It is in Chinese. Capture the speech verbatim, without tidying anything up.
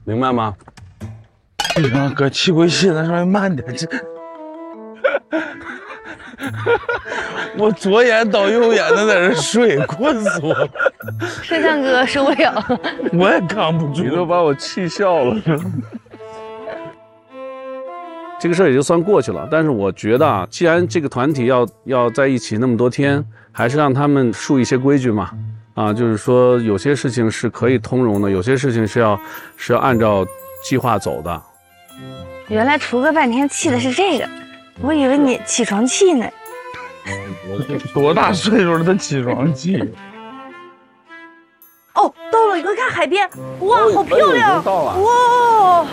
明白吗？ 不行，搁气柜戏咱稍微慢点。这，我左眼倒右眼的在这睡，困死我了。 摄像哥受不了， 我也扛不住， 你都把我气笑了。这个事儿也就算过去了，但是我觉得啊，既然这个团体要要在一起那么多天，还是让他们树一些规矩嘛。啊，就是说有些事情是可以通融的，有些事情是要是要按照计划走的。 原来图个半天气的是这个，我以为你起床气呢。 多大岁数的起床气？ 哦，到了，你快看海边，哇，好漂亮！ 到了， 哇，